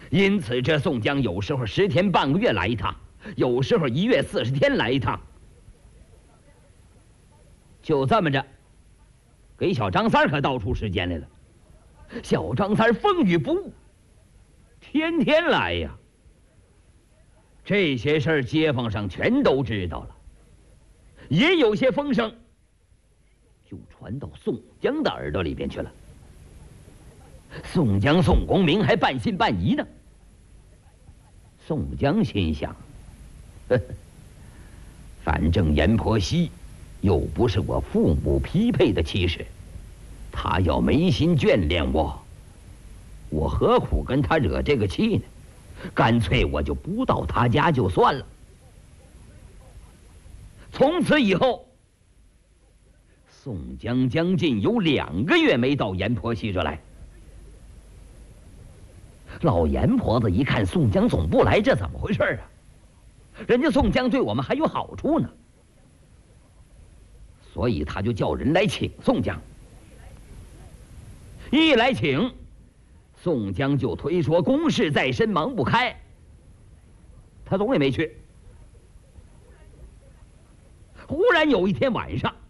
因此这宋江有时候10天半个月来一趟，有时候1月40天来一趟。就这么着，给小张三可倒出时间来了。小张三风雨不误，天天来呀。这些事儿街坊上全都知道了，也有些风声就传到宋江的耳朵里边去了。宋江、宋公明还半信半疑呢。宋江心想：呵呵，反正阎婆惜又不是我父母匹配的妻室，他要没心眷恋我，我何苦跟他惹这个气呢？干脆我就不到他家就算了。从此以后，宋江将近有2个月没到阎婆惜这来。老阎婆子一看宋江总不来，这怎么回事啊？人家宋江对我们还有好处呢，所以他就叫人来请宋江。一来请，宋江就推说公事在身，忙不开，他总也没去。忽然有一天晚上，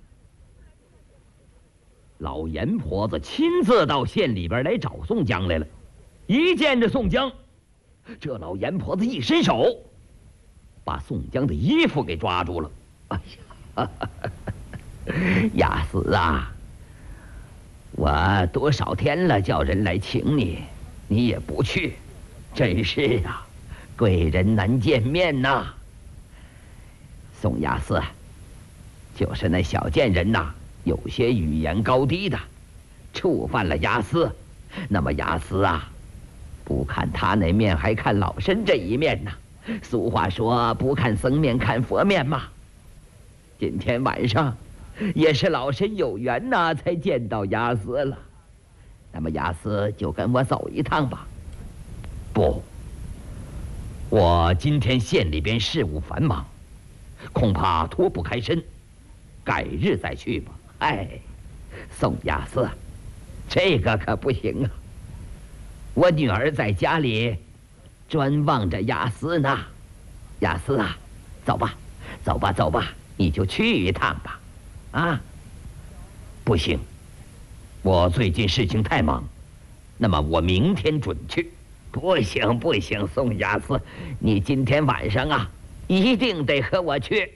老阎婆子亲自到县里边来找宋江来了。一见着宋江，这老阎婆子一伸手，把宋江的衣服给抓住了。哎呀，亚死啊！我多少天了叫人来请你，你也不去，真是啊，贵人难见面呐。宋亚四，就是那小贱人呐，有些语言高低的，触犯了亚四。那么亚四啊，不看他那面，还看老身这一面呐。俗话说，不看僧面看佛面嘛。今天晚上也是老身有缘呐，才见到亚斯了。那么亚斯就跟我走一趟吧。不，我今天县里边事务繁忙，恐怕脱不开身，改日再去吧。哎，宋亚斯，这个可不行啊！我女儿在家里专望着亚斯呢。亚斯啊，走吧，走吧，走吧，你就去一趟吧。啊，不行，我最近事情太忙，那么我明天准去。不行，不行，宋亚斯，你今天晚上啊，一定得和我去。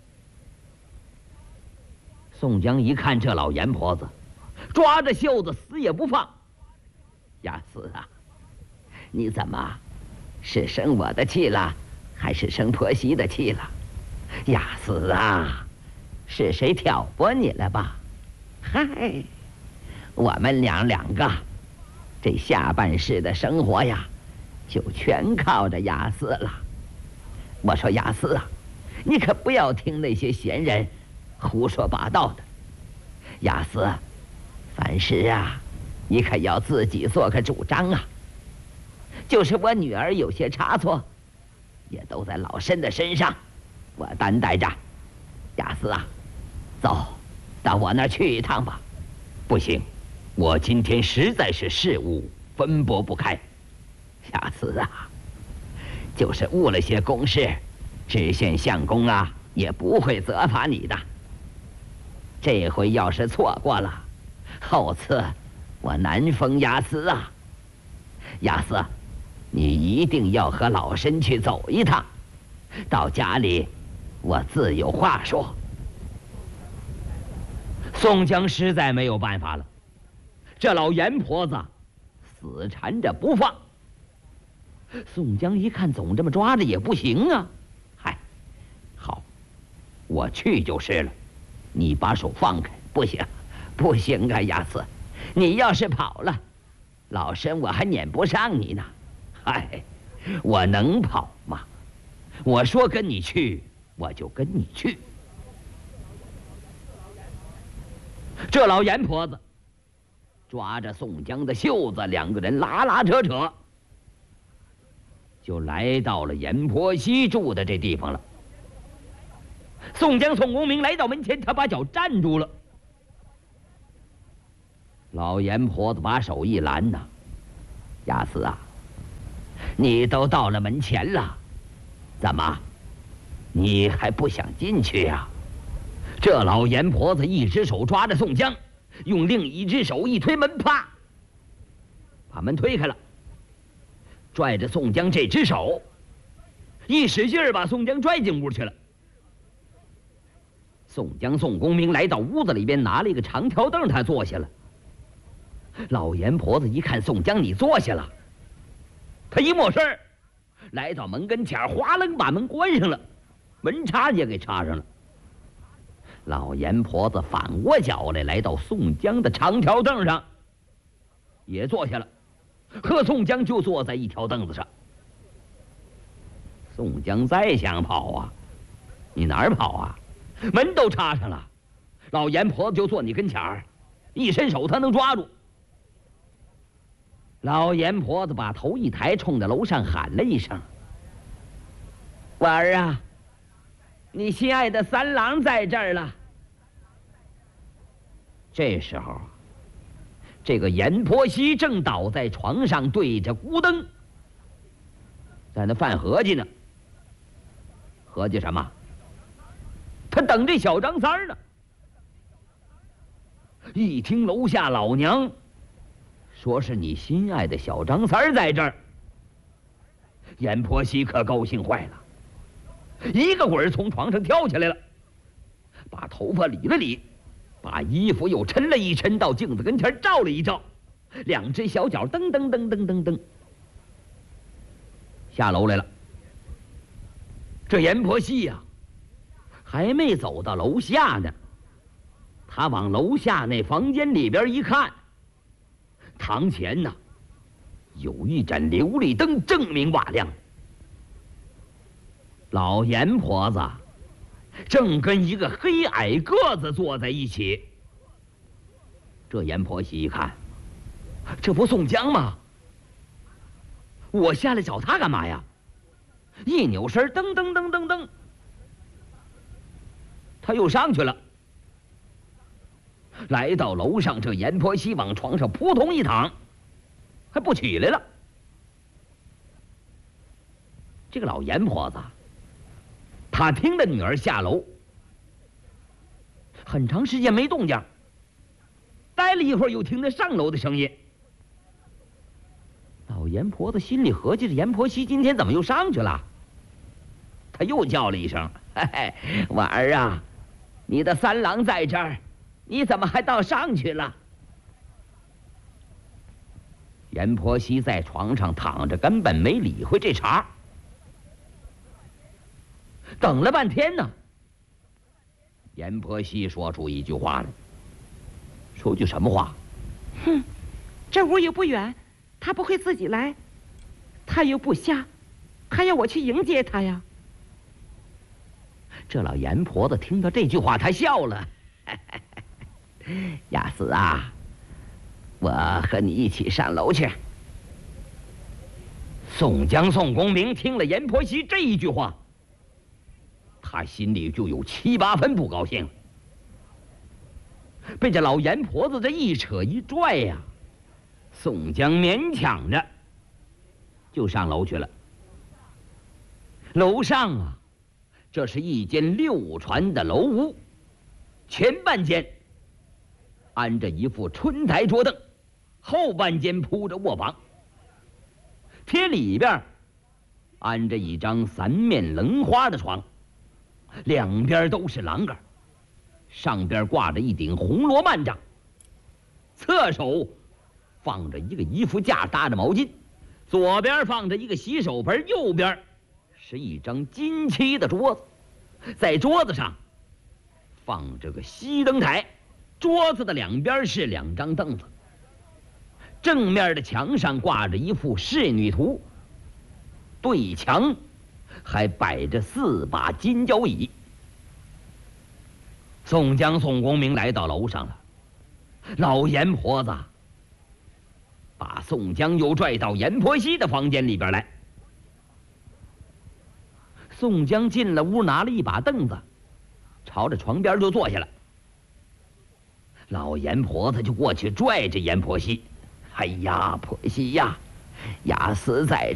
宋江一看这老阎婆子，抓着袖子死也不放。亚斯啊，你怎么是生我的气了，还是生婆媳的气了？亚斯啊，是谁挑拨你了吧？嗨，我们两个这下半世的生活呀，就全靠着亚斯了。我说亚斯啊，你可不要听那些闲人胡说八道的。亚斯，凡事啊，你可要自己做个主张啊。就是我女儿有些差错，也都在老身的身上，我担待着。亚斯啊，走到我那儿去一趟吧。不行，我今天实在是事务分拨不开。亚斯啊，就是误了些公事，知县相公啊也不会责罚你的。这回要是错过了，后次我难封亚斯啊。亚斯，你一定要和老身去走一趟，到家里我自有话说。宋江实在没有办法了，这老阎婆子死缠着不放。宋江一看总这么抓着也不行啊，嗨，好，我去就是了，你把手放开。不行，不行啊，亚斯，你要是跑了，老身我还撵不上你呢。嗨，我能跑吗？我说跟你去，我就跟你去。这老阎婆子抓着宋江的袖子，两个人拉拉扯扯，就来到了阎婆惜住的这地方了。宋江、宋公明来到门前，他把脚站住了。老阎婆子把手一拦呐：“亚斯啊， 你都到了门前了，怎么，你还不想进去呀？这老阎婆子一只手抓着宋江，用另一只手一推门，啪，把门推开了，拽着宋江这只手，一使劲儿把宋江拽进屋去了。宋公明来到屋子里边，拿了一个长条凳，他坐下了。老阎婆子一看宋江你坐下了，他一抹身，来到门跟前，哗楞把门关上了，门插也给插上了。老阎婆子反过脚来到宋江的长条凳上，也坐下了，和宋江就坐在一条凳子上。宋江再想跑啊，你哪儿跑啊？门都插上了，老阎婆子就坐你跟前儿，一伸手他能抓住。老阎婆子把头一抬，冲着楼上喊了一声：“婉儿啊，你心爱的三郎在这儿了。”这时候，这个阎婆惜正倒在床上，对着孤灯，在那犯合计呢。合计什么？他等这小张三儿呢。一听楼下老娘说是你心爱的小张三儿在这儿，阎婆惜可高兴坏了，一个滚儿从床上跳起来了，把头发理了理，把衣服又抻了一抻，到镜子跟前照了一照，两只小脚噔噔噔噔噔噔下楼来了。这阎婆惜呀，还没走到楼下呢，他往楼下那房间里边一看，堂前呢有一盏琉璃灯，正明瓦亮。老阎婆子正跟一个黑矮个子坐在一起。这阎婆惜一看，这不宋江吗？我下来找他干嘛呀？一扭身，噔噔噔噔噔，他又上去了。来到楼上，这阎婆惜往床上扑通一躺，还不起来了。这个老阎婆子，他听着女儿下楼，很长时间没动静，待了一会儿，又听着上楼的声音。老阎婆子心里合计着，阎婆惜今天怎么又上去了？他又叫了一声：“嘿嘿，婉儿啊，你的三郎在这儿，你怎么还倒上去了？”阎婆惜在床上躺着，根本没理会这茬。等了半天呢，阎婆惜说出一句话来。说句什么话？ 哼，这屋又不远，他不会自己来，他又不瞎，还要我去迎接他呀？ 这老阎婆子听到这句话，她笑了。亚斯啊，我和你一起上楼去。宋江、宋公明听了阎婆惜这一句话，他心里就有7、8分不高兴。被这老阎婆子这一扯一拽呀，宋江勉强着就上楼去了。楼上啊，这是一间6船的楼屋，前半间安着一副春台桌凳，后半间铺着卧房，偏里边安着一张3面棱花的床，两边都是栏杆，上边挂着一顶红罗幔帐，侧手放着一个衣服架搭着毛巾，左边放着一个洗手盆，右边是一张金漆的桌子，在桌子上放着个熄灯台，桌子的两边是2张凳子，正面的墙上挂着一幅仕女图，对墙还摆着4把金交椅。宋江、宋公明来到楼上了，老阎婆子把宋江又拽到阎婆惜的房间里边来。宋江进了屋，拿了一把凳子，朝着床边就坐下了。老阎婆子就过去拽着阎婆惜：“哎呀，婆惜呀，亚斯在